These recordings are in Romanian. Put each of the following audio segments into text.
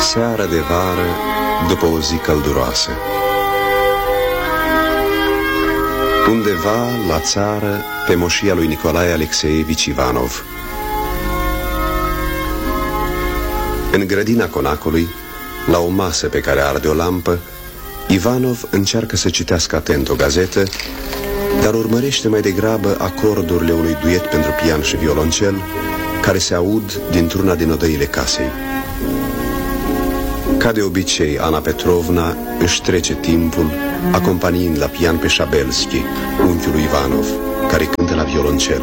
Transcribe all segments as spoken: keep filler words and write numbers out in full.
Seară de vară, după o zi călduroasă. Undeva la țară, pe moșia lui Nicolae Alexeevici Ivanov. În grădina conacului, la o masă pe care arde o lampă, Ivanov încearcă să citească atent o gazetă, dar urmărește mai degrabă acordurile unui duet pentru pian și violoncel, care se aud dintr-una din odăile casei. Ca de obicei, Ana Petrovna își trece timpul acompaniind la pian pe Șabelski, unchiul lui Ivanov, care cântă la violoncel.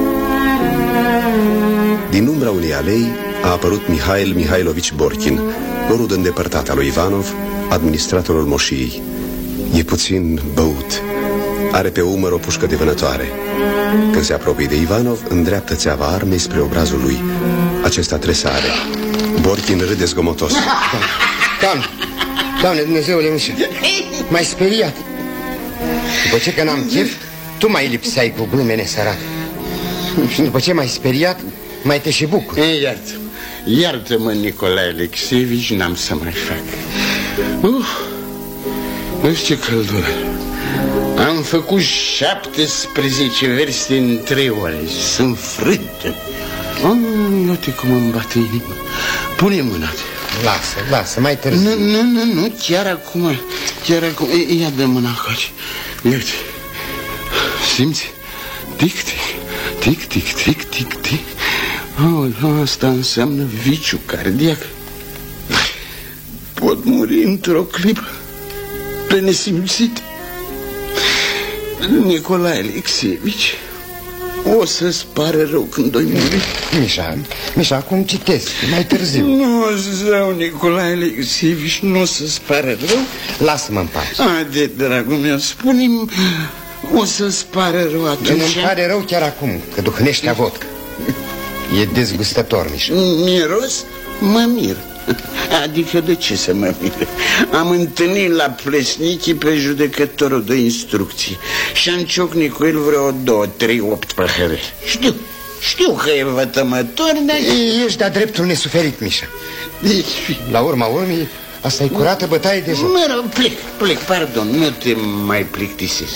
Din umbra unei alei a apărut Mihail Mihailovici Borchin, o rudă îndepărtată a lui Ivanov, administratorul moșiei. E puțin băut. Are pe umăr o pușcă de vânătoare. Când se apropie de Ivanov, îndreaptă țeava armei spre obrazul lui. Acesta tresare. Borchin râde zgomotos. Doamne, Doamne, Dumnezeule Mișa, m-ai speriat. După ce că n-am chef, tu mai lipseai cu glume nesărate. Și după ce m-ai speriat, mai te și bucur. Iartă-mă, iartă-mă, Nicolae Alexeevici, n-am să mai fac. Uf, nu știu ce căldură. Am făcut șaptesprezece verse în trei ore. Sunt frântă. Oh, uite cum îmi bate inima. Pune mâna. Lasă, lasă, mai târziu. Nu, nu, nu, nu, chiar acum. Chiar acum, ia dă mâna coace. Uite. Simți? Tic, tic, tic, tic, tic, tic, tic. Oh, asta înseamnă viciu cardiac. Pot muri într-o clipă pe nesimțit. Nicolae Alexeevici, o să-ți pare rău când o-i muri. Mișa, Mișa, acum citesc, mai târziu. Nu, zău, Nicolae Alexeevici, nu o să-ți pare rău. Lasă-mă în pace. Haide, dragul meu, spune-mi, o să-ți pare rău atunci? Nu-mi pare rău chiar acum, că duhnește a vodcă. E dezgustător, Mișa. Miros? Mă mir. Adică de ce să mă mir? Am întâlnit la Plesnichi pe judecătorul de instrucții și am ciocnit cu el vreo două, trei, opt păhări. Știu, știu că e vătămător, dar... Ești de-a dreptul nesuferit, Mișa. Deci... La urma urmii, asta e curată bătaie de joc. Mă rog, plec, plec, pardon, nu te mai plictisesc.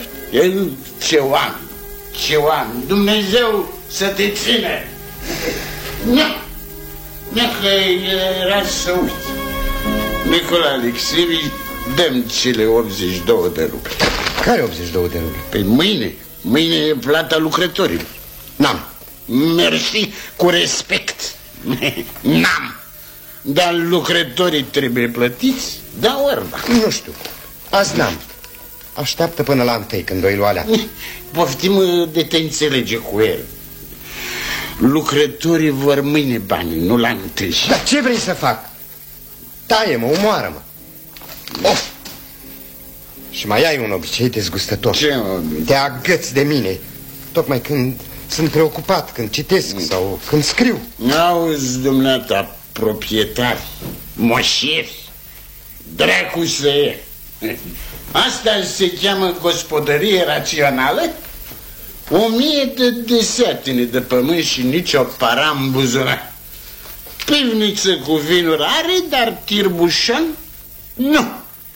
Ce oameni, ce oameni, Dumnezeu să te ține. Nu. Dacă era să uit. Nicolae Alexeevici, dă-mi cele optzeci și două de ruble. Care optzeci și două de ruble? Păi mâine, mâine e plata lucrătorilor. N-am. Mersi, cu respect. N-am. Dar lucrătorii trebuie plătiți, da orba. Nu știu, azi n-am. Așteaptă până la întâi, când o-i lua alea. Poftim de te înțelege cu el. Lucrătorii vor mâine banii, nu la întâi. Dar ce vrei să fac? Taie-mă, omoară-mă. Of! Și mai ai un obicei dezgustător. Ce obicei? Te agăți de mine, tocmai când sunt preocupat, când citesc sau când scriu. Auzi, dumneata, proprietari, moșieri, dracu să e. Asta se cheamă gospodărie rațională? O mie de desetine de pământ și nicio para în buzunar. Pivniță cu vinuri are, dar tirbușan nu.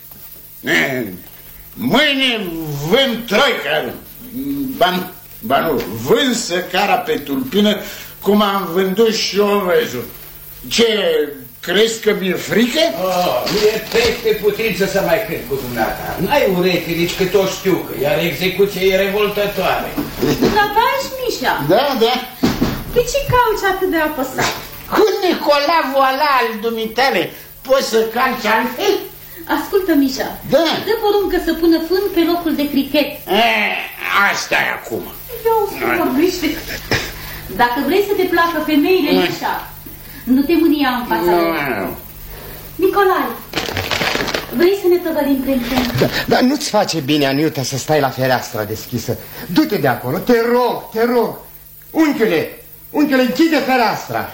E, mâine vând troica. Ba, ba nu, vând săcara pe tulpină, cum am vândut și eu văzut. Ce, crezi că mi-e frică? Oh, mi-e peste putință să mai cânt cu dumneata. N-ai ureche nici cât o știu, că iar execuția e revoltătoare. La bași, Mișa? Da, da. De ce cauți atât de apăsat? Cu Nicola Voala al dumitale poți să calci altfel? Ascultă, Mișa. Da. Dă poruncă să pună fân pe locul de crichet. E, asta e acum. Eu vorbește. Dacă vrei să te placă femeile, Mișa, nu te mânia în fața no. lor. Nicolae, vrei să ne tăvălim prin timp? Da, dar nu-ți face bine, Aniuta, să stai la fereastra deschisă. Du-te de acolo, te rog, te rog. Unchiule, unchiule, închide fereastra.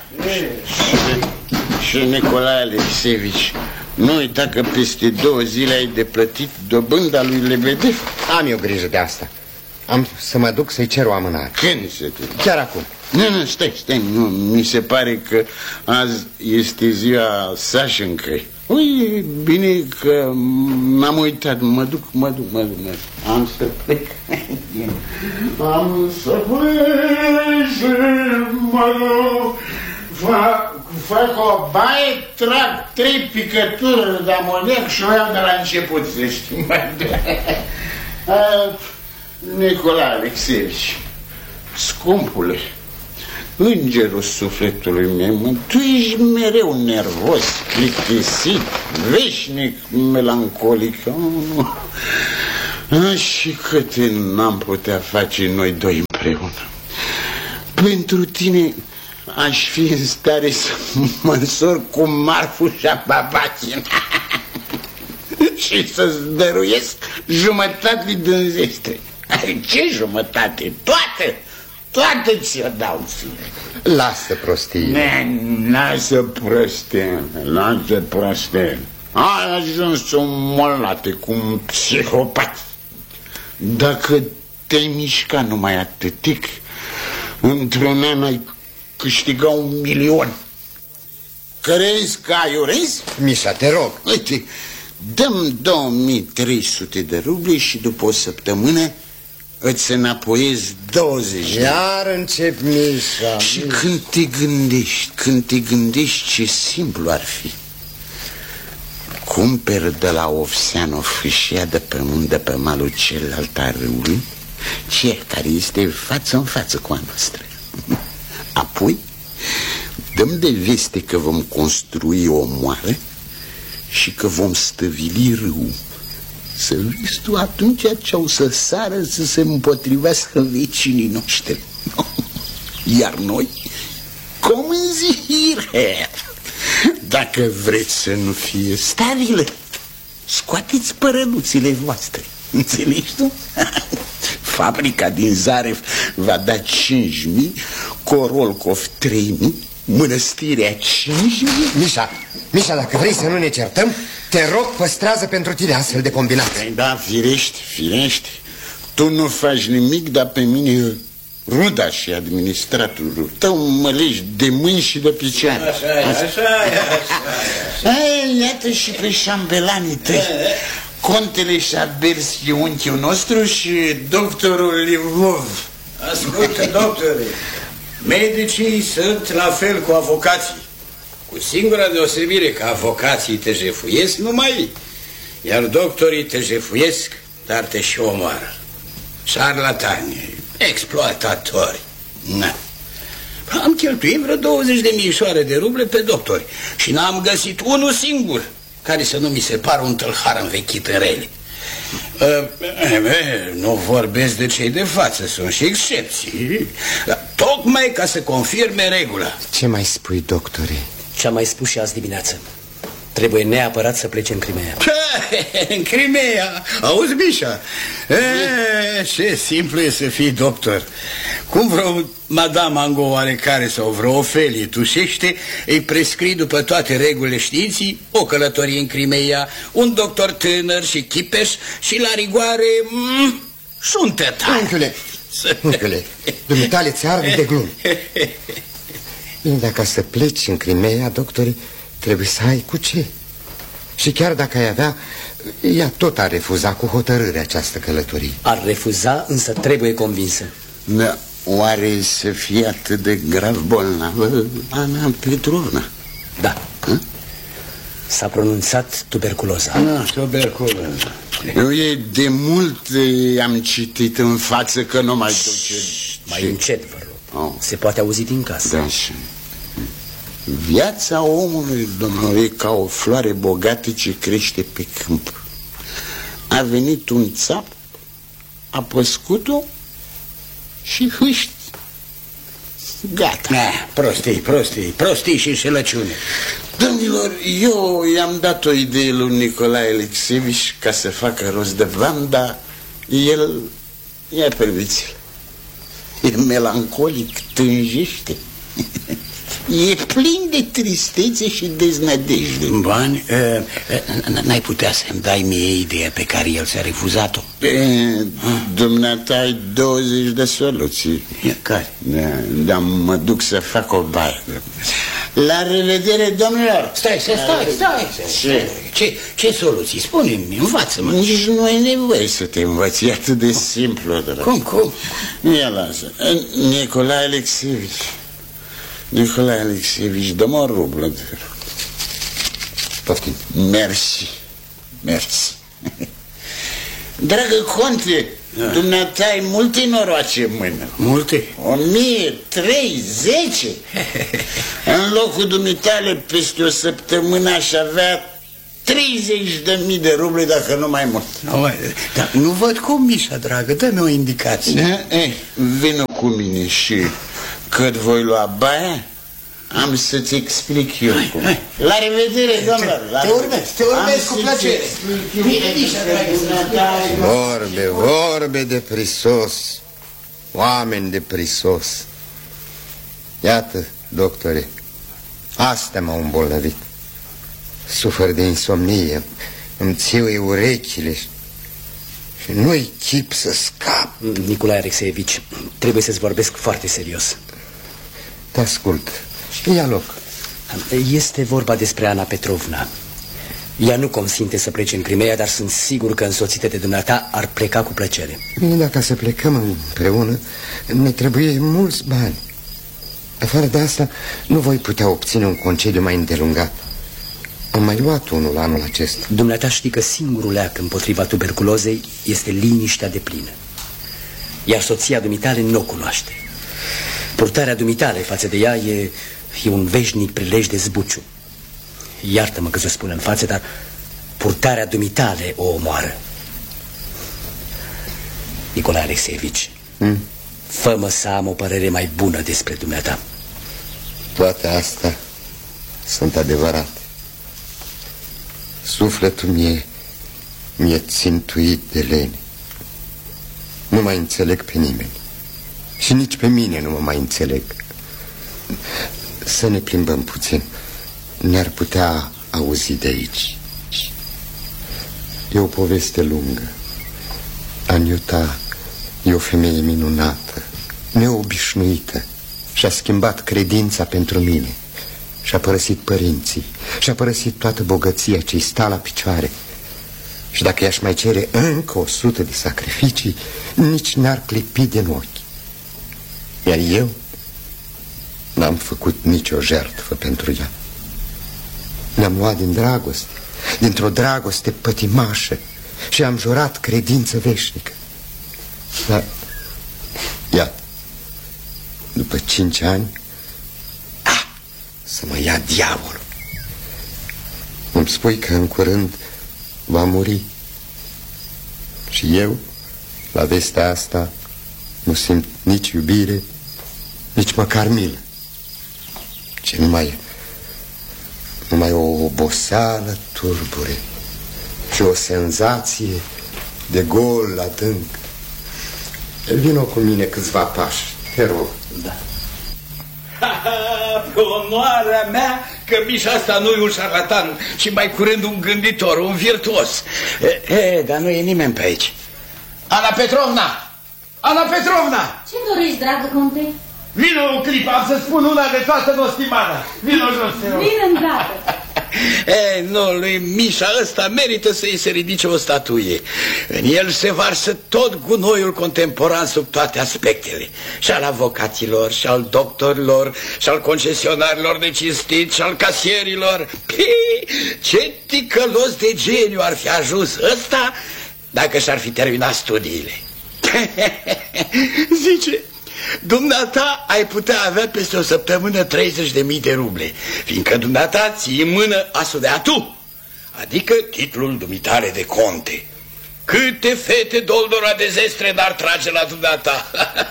Și, și Nicolae Alexeevici, nu uita că peste două zile ai de plătit dobânda lui Lebedev. Am eu grijă de asta. Am să mă duc să-i cer o amânare. Când să te... Chiar acum. Nu, nu, stai, stai, nu, mi se pare că azi este ziua Sașencăi. Ui, bine că m-am uitat, mă duc, mă duc, mă duc, mă duc. Am să plec. Am să plec și mă duc. Fac, fac o baie, trag trei picături de amoniac și o iau de la început, să știi. Nicolae Alexeevici, scumpule, îngerul sufletului meu, tu ești mereu nervos, plictisit, veșnic, melancolic. Oh, și câte n-am putea face noi doi împreună. Pentru tine aș fi în stare să mă însor cu Marfușa Babachin și să-ți dăruiesc jumătate din zestre. Ce jumătate? Toată! Toată ți-o dau ție. Lasă prostie. Lasă prostie, lasă prostie. Ai ajuns un molate cu un psihopat. Dacă te-ai mișca numai atâtic, într-un an ai câștiga un milion. Crezi că ai urez? Mișa, te rog. Uite, dăm două mii trei sute de ruble și după o săptămână îți înapoiezi douăzeci. Iar încep, Mișa. Și Mișa, când te gândești, când te gândești ce simplu ar fi, cumperi de la Ovseanu fâșia de pământ de pe malul celălalt al râului, ce care este față în față cu a noastră. Apoi dăm de veste că vom construi o moară și că vom stăvili râul. Să vezi tu atunci ce au să sară să se împotrivească vecinii noștri. Iar noi, cum în zihire. Dacă vreți să nu fie stabilă, scoateți părăluțile voastre. Înțelegi tu? Fabrica din Zarev va da cinci mii, Korolkov trei mii, Mănăstirea cinci mii. Mișa, Mișa, dacă vrei să nu ne certăm, te rog, păstrează pentru tine astfel de combinate. Da, firești, firești. Tu nu faci nimic, dar pe mine ruda și administratorul tău mă legi de mâini și de picioare. Așa e, așa e, așa e. Iată și pe șambelanii tăi, contele Șaberski, unchiul nostru, și doctorul Livov. Ascultă, doctore, medicii sunt la fel cu avocații, cu singura deosebire că avocații te jefuiesc numai, iar doctorii te jefuiesc, dar te și omoară. Șarlatani, exploatatori. Na. Am cheltuit vreo douăzeci de mii de ruble pe doctori și n-am găsit unul singur care să nu mi se pară un tâlhar învechit în rele. Uh, nu vorbesc de cei de față, sunt și excepții, tocmai ca să confirme regula. Ce mai spui, doctore? Ce-am mai spus și azi dimineață. Trebuie neapărat să plece în Crimea. În Crimea? Auzi, Mișa? E, ce simplu e să fii doctor. Cum vreo Madame Ango oarecare sau vreo Ofelie tușește, îi prescrii după toate regulile științii o călătorie în Crimea, un doctor tânăr și chipeș și la rigoare mm, șuntă tare. Unchiule, unchiule, dumitale ți arde de glum. Bine, dacă să pleci în Crimea, doctore, trebuie să ai cu ce. Și chiar dacă ai avea, ea tot ar refuza cu hotărâre această călătorie. Ar refuza, însă trebuie convinsă. Da, oare să fie atât de grav bolnavă Ana Petrovna? Da. S-a pronunțat tuberculoza. Ah, tuberculoza. Eu e de mult am citit în față că nu mai duce. Mai încet, vă rog. Oh. Se poate auzi din casă. Da, și viața omului, domnule, e ca o floare bogată ce crește pe câmp. A venit un țap, a păscut-o și hâști. Gata. Ah, prostii, prostii, prostii și înșelăciune. Domnilor, eu i-am dat o idee lui Nicolae Alexeevici ca să facă rost de bani, dar el ia pervițile. E melancolic, tânjește. e plin de tristețe și deznădejde. Bani? N-ai putea să-mi dai mie ideea pe care el ți-a refuzat-o? Dumneata ai douăzeci de soluții. Care? Da, dar mă duc să fac o baie. La revedere, domnilor. Stai, stai, stai, stai. Ce? Ce, ce soluții? Spune-mi, învață-mă. Nici nu ai nevoie să te învăț, e atât de simplu, drag. Cum, cum? Ia lasă. Nicolae Alexeevici. Nicolae Alexeevici, dă-mă o rublă. Poftim. Mersi. Mersi. Dragă conte, da. Dumneata ai multe noroace în mână. Multe? O mie, trei, zece. În locul dumitale, peste o săptămână aș avea treizeci de mii de ruble, dacă nu mai mult. No, dar nu văd cum, Mișa, dragă, dă-mi o indicație. Eh, vină cu mine și cât voi lua baia, am să-ți explic eu hai, cum. Hai. La revedere, domnilor. Te urmez, te urmez cu plăcere. Bine, Mișa, dragă. Vorbe, vorbe de prisos. Oameni de prisos. Iată, doctore, astea m-au îmbolnăvit. Sufăr de insomnie, îmi țiuie urechile și nu-i chip să scap. Nicolae Alexeevici, trebuie să-ți vorbesc foarte serios. Te ascult. Ia loc. Este vorba despre Ana Petrovna. Ea nu consimte să plece în Crimea, dar sunt sigur că însoțite de dumneata ar pleca cu plăcere. Dacă să plecăm împreună, ne trebuie mulți bani. Afară de asta, nu voi putea obține un concediu mai îndelungat. Am mai luat unul anul acesta. Dumneata știi că singurul leac împotriva tuberculozei este liniștea de plină. Iar soția dumitale nu o cunoaște. Purtarea dumitale față de ea e, e un veșnic prilej de zbuciu. Iartă-mă că ți-o spun în față, dar purtarea dumitale o omoară. Nicolae Alexeevici, hmm? fă-mă să am o părere mai bună despre dumneata. Toate astea sunt adevărate. Sufletul mie mi-e țintuit de lene. Nu mai înțeleg pe nimeni. Și nici pe mine nu mă mai înțeleg. Să ne plimbăm puțin. Ne-ar putea auzi de aici. E o poveste lungă. Aniuta e o femeie minunată, neobișnuită. Și-a schimbat credința pentru mine. Și-a părăsit părinții. Și-a părăsit toată bogăția ce-i sta la picioare. Și dacă i-aș mai cere încă o sută de sacrificii, nici n-ar clipi din ochi. Iar eu n-am făcut nicio jertfă pentru ea. Ne-am luat din dragoste, dintr-o dragoste pătimașă, și am jurat credință veșnică. Dar, iată, după cinci ani, ah, să mă ia diavolul. Îmi spui că în curând va muri. Și eu, la vestea asta, nu simt nici iubire, nici măcar milă. Ce numai, numai o oboseală turbure și o senzație de gol adânc. Vino cu mine câțiva pași, te rog. Da. Pe onoarea mea că Mișa asta nu e un șarlatan și mai curând un gânditor, un virtuos. E, e, dar nu e nimeni pe aici. Ana Petrovna! Ana Petrovna! Ce dorești, dragă conte? Vino o clipă, am să spun una de toată nostimana. Vino jos, te rog. Vino îndată. E, nu, lui Mișa ăsta merită să-i se ridice o statuie. În el se varsă tot gunoiul contemporan sub toate aspectele. Și al avocaților, și al doctorilor, și al concesionarilor de cinstit, și al casierilor. Pii, ce ticălos de geniu ar fi ajuns ăsta dacă și-ar fi terminat studiile. Zice, dumneata ai putea avea peste o săptămână treizeci de mii de ruble, fiindcă dumneata ții în mână asul de atu, adică titlul dumitare de conte. Câte fete doldora de zestre n-ar trage la dumneata.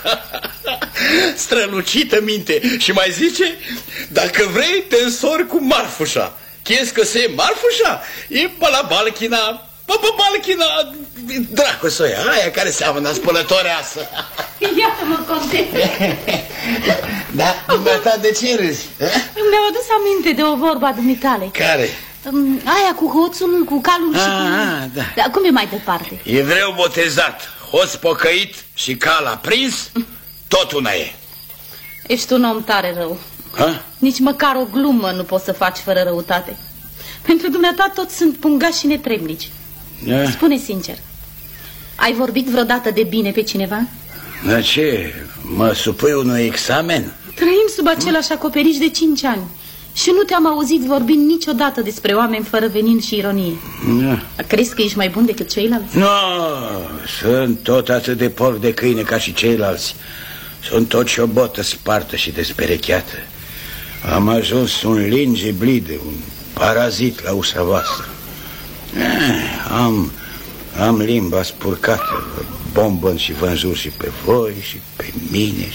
Strălucită minte. Și mai zice, dacă vrei te însori cu Marfușa. Chiezi că se Marfușa? E pe la Balchina. Bă, bă, Balchina, dracu să o ia, aia care seamănă spălătoreasă. Iată-mă, conte. Da, dumneata, de ce râzi? Mi-au adus aminte de o vorba dumitale. Care? Aia cu hoțul, cu calul și a, cu... A, da. Dar cum e mai departe? Evreu botezat, hoț pocăit și cal aprins, tot una e. Ești un om tare rău. Ha? Nici măcar o glumă nu poți să faci fără răutate. Pentru dumneata toți sunt pungași și netrebnici. Da. Spune sincer, ai vorbit vreodată de bine pe cineva? Dar ce? Mă supui unui examen? Trăim sub același acoperiș de cinci ani și nu te-am auzit vorbind niciodată despre oameni fără venin și ironie. Da. Crezi că ești mai bun decât ceilalți? Nu, no, sunt tot atât de porc de câine ca și ceilalți. Sunt tot ciobotă spartă și desperecheată. Am ajuns un linge blide, un parazit la ușa voastră. Eh, am, am limba spurcată, bombăn și vânjuri și pe voi și pe mine.